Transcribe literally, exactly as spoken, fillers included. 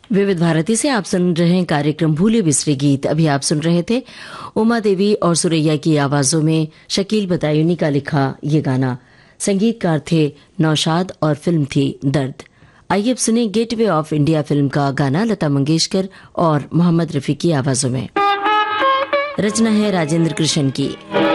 विविध भारती से आप सुन रहे हैं कार्यक्रम भूले बिसरे गीत। अभी आप सुन रहे थे उमा देवी और सुरैया की आवाजों में शकील बदायूनी का लिखा ये गाना। संगीतकार थे नौशाद और फिल्म थी दर्द। आइए अब सुने गेटवे ऑफ इंडिया फिल्म का गाना लता मंगेशकर और मोहम्मद रफी की आवाजों में। रचना है राजेंद्र कृष्ण की।